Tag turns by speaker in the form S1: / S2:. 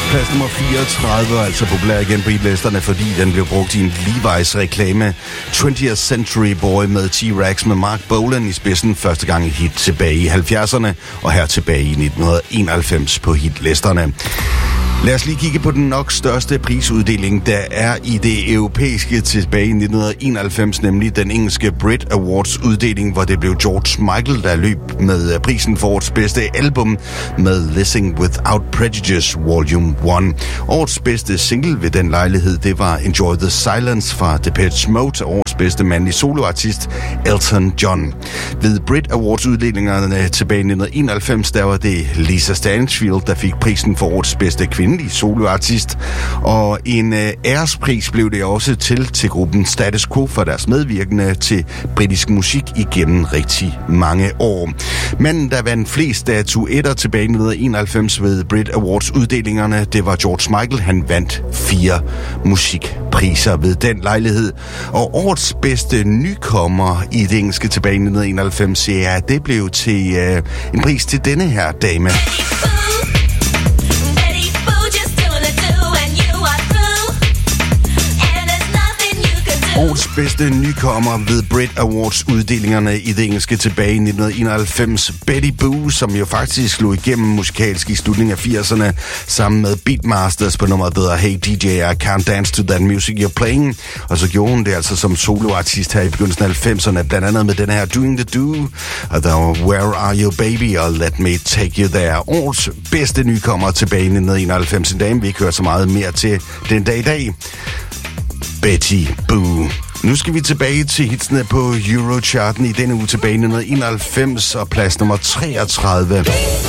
S1: Plads nummer 34 er altså populær igen på hitlisterne, fordi den blev brugt i en Levi's reklame. 20th Century Boy med T-Rex med Mark Bolan i spidsen. Første gang et hit tilbage i 70'erne, og her tilbage i 1991 på hitlisterne. Lad os lige kigge på den nok største prisuddeling, der er i det europæiske tilbage i 1991, nemlig den engelske Brit Awards uddeling, hvor det blev George Michael, der løb med prisen for årets bedste album med Listening Without Prejudice Volume 1. Årets bedste single ved den lejlighed, det var Enjoy the Silence fra Depeche Mode, årets bedste mandlige soloartist Elton John. Ved Brit Awards uddelingerne tilbage i 1991, der var det Lisa Stansfield, der fik prisen for årets bedste kvinde soloartist, og en ærespris blev det også til gruppen Status Quo for deres medvirkende til britisk musik igennem rigtig mange år. Manden, der vandt flest statuetter tilbage i 1991 ved Brit Awards uddelingerne, det var George Michael. Han vandt 4 musikpriser ved den lejlighed. Og årets bedste nykommer i det engelske tilbage i 1991, ja, det blev til en pris til denne her dame. Årets bedste nykommer ved Brit Awards uddelingerne i det engelske tilbage i 1991. Betty Boo, som jo faktisk slog igennem musikalsk i slutningen af 80'erne, sammen med Beatmasters på nummeret bedre Hey DJ, I Can't Dance to That Music You're Playing. Og så gjorde hun det altså som soloartist her i begyndelsen af 90'erne, blandt andet med den her Doing the Do, og der var Where Are You Baby, og Let Me Take You There. Årets bedste nykommer tilbage i 1991. En dame, vi ikke hører så meget mere til den dag i dag. Betty Boo. Nu skal vi tilbage til hitsene på Eurocharten i denne uge tilbage i 1991 og plads nummer 33.